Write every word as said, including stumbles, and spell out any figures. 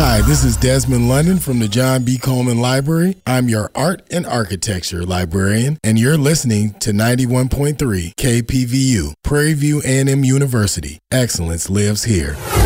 Hi, this is Desmond London from the John B. Coleman Library. I'm your art and architecture librarian, and you're listening to ninety-one point three K P V U, Prairie View A and M University. Excellence lives here.